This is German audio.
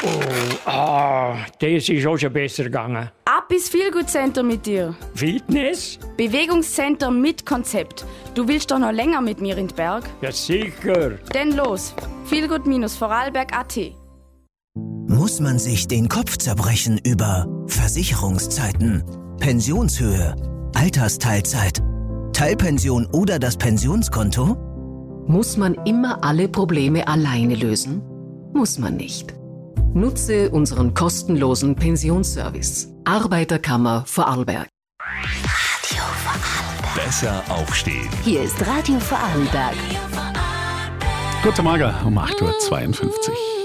Das ist auch schon besser gegangen. Ab ins Feelgood Center mit dir. Fitness? Bewegungscenter mit Konzept. Du willst doch noch länger mit mir in den Berg? Ja, sicher. Denn los, feelgood-vorarlberg.at. Muss man sich den Kopf zerbrechen über Versicherungszeiten, Pensionshöhe, Altersteilzeit, Teilpension oder das Pensionskonto? Muss man immer alle Probleme alleine lösen? Muss man nicht. Nutze unseren kostenlosen Pensionsservice. Arbeiterkammer Vorarlberg. Radio Vorarlberg. Besser aufstehen. Hier ist Radio Vorarlberg. Guten Morgen um 8.52 Uhr.